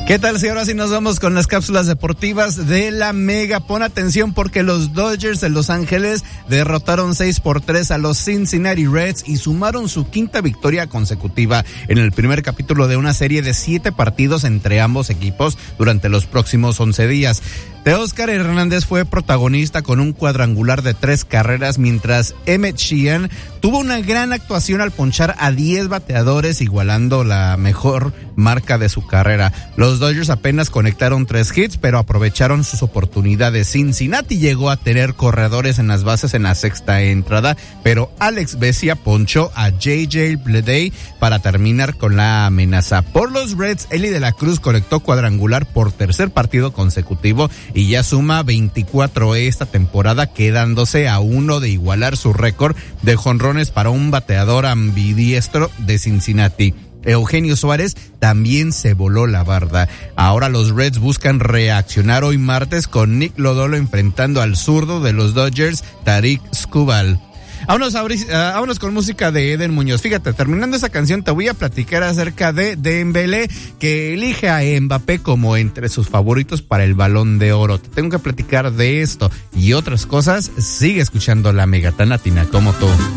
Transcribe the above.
¿Qué tal si ahora sí nos vamos con las cápsulas deportivas de la Mega? Pon atención porque los Dodgers de Los Ángeles derrotaron 6-3 a los Cincinnati Reds y sumaron su quinta victoria consecutiva en el primer capítulo de una serie de 7 partidos entre ambos equipos durante los próximos 11 días. Teóscar Hernández fue protagonista con un cuadrangular de 3 carreras, mientras Emmett Sheehan tuvo una gran actuación al ponchar a 10 bateadores, igualando la mejor marca de su carrera. Los Dodgers apenas conectaron 3 hits, pero aprovecharon sus oportunidades. Cincinnati llegó a tener corredores en las bases en la sexta entrada, pero Alex Vesia ponchó a J.J. Bleday para terminar con la amenaza. Por los Reds, Eli de la Cruz conectó cuadrangular por tercer partido consecutivo y ya suma 24 esta temporada, quedándose a 1 de igualar su récord de jonrones para un bateador ambidiestro de Cincinnati. Eugenio Suárez también se voló la barda. Ahora los Reds buscan reaccionar hoy martes con Nick Lodolo enfrentando al zurdo de los Dodgers, Tarik Skubal. Vámonos con música de Eden Muñoz. Fíjate, terminando esa canción te voy a platicar acerca de Dembélé, que elige a Mbappé como entre sus favoritos para el Balón de Oro. Te tengo que platicar de esto y otras cosas. Sigue escuchando la Mega tan latina como tú.